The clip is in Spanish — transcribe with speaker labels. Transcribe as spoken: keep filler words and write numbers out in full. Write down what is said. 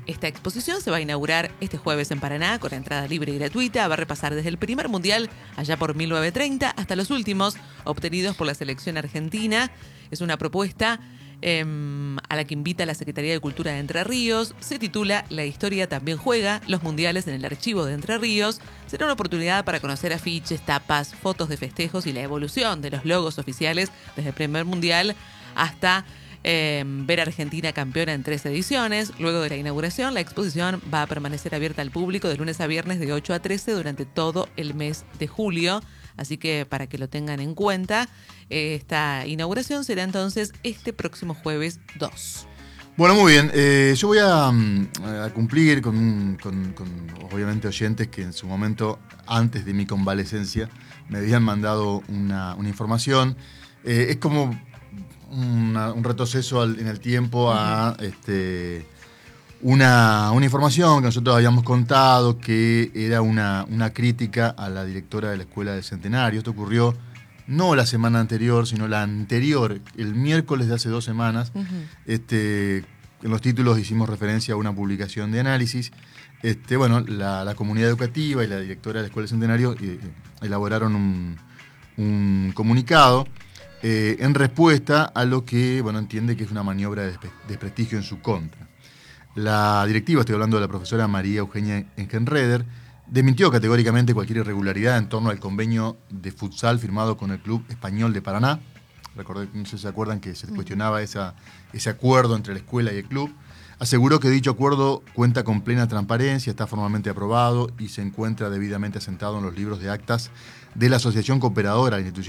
Speaker 1: Esta exposición se va a inaugurar este jueves en Paraná con entrada libre y gratuita. Va a repasar desde el primer mundial, allá por mil novecientos treinta, hasta los últimos obtenidos por la selección argentina. Es una propuesta eh, a la que invita la Secretaría de Cultura de Entre Ríos. Se titula La historia también juega, los mundiales en el archivo de Entre Ríos. Será una oportunidad para conocer afiches, tapas, fotos de festejos y la evolución de los logos oficiales desde el primer mundial hasta Eh, ver a Argentina campeona en tres ediciones. Luego de la inauguración, la exposición va a permanecer abierta al público de lunes a viernes de ocho a trece durante todo el mes de julio. Así que para que lo tengan en cuenta, esta inauguración será entonces este próximo jueves dos.
Speaker 2: Bueno, muy bien. Eh, yo voy a, a cumplir con, con, con, obviamente, oyentes que en su momento, antes de mi convalecencia, me habían mandado una, una información. Eh, es como Una, un retroceso al, en el tiempo a uh-huh. este, una, una información que nosotros habíamos contado que era una, una crítica a la directora de la Escuela del Centenario. Esto ocurrió no la semana anterior, sino la anterior, el miércoles de hace dos semanas. Uh-huh. Este, en los títulos hicimos referencia a una publicación de análisis. Este, bueno, la, la comunidad educativa y la directora de la Escuela del Centenario eh, elaboraron un, un comunicado Eh, en respuesta a lo que, bueno, entiende que es una maniobra de desprestigio en su contra. La directiva, estoy hablando de la profesora María Eugenia Engenreder, desmintió categóricamente cualquier irregularidad en torno al convenio de futsal firmado con el Club Español de Paraná. Recordé, no sé si se acuerdan que se cuestionaba esa, ese acuerdo entre la escuela y el club. Aseguró que dicho acuerdo cuenta con plena transparencia, está formalmente aprobado y se encuentra debidamente asentado en los libros de actas de la Asociación Cooperadora de Instituciones